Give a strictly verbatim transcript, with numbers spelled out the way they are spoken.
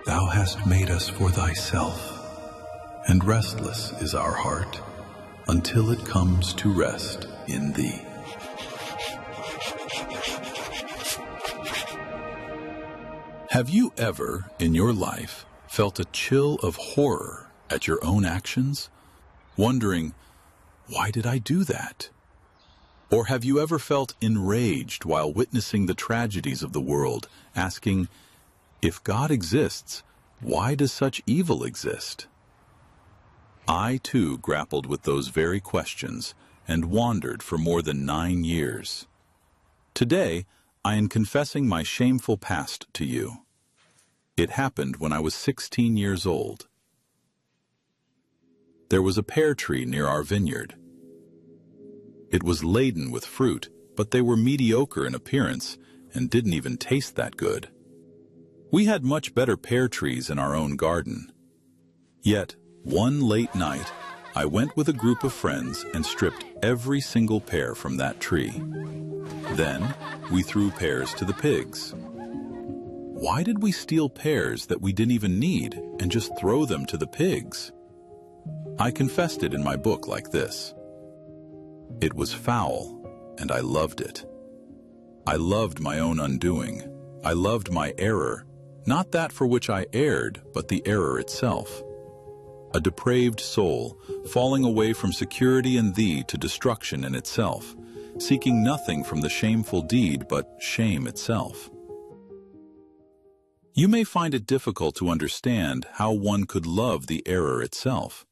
Thou hast made us for thyself, and restless is our heart until it comes to rest in thee. Have you ever, in your life, felt a chill of horror at your own actions, wondering, why did I do that? Or have you ever felt enraged while witnessing the tragedies of the world, asking, if God exists, why does such evil exist? I, too, grappled with those very questions and wandered for more than nine years. Today, I am confessing my shameful past to you. It happened when I was sixteen years old. There was a pear tree near our vineyard. It was laden with fruit, but they were mediocre in appearance and didn't even taste that good. We had much better pear trees in our own garden. Yet, one late night, I went with a group of friends and stripped every single pear from that tree. Then, we threw pears to the pigs. Why did we steal pears that we didn't even need and just throw them to the pigs? I confessed it in my book like this. It was foul, and I loved it. I loved my own undoing. I loved my error, not that for which I erred, but the error itself. A depraved soul, falling away from security in thee to destruction in itself, seeking nothing from the shameful deed but shame itself. You may find it difficult to understand how one could love the error itself.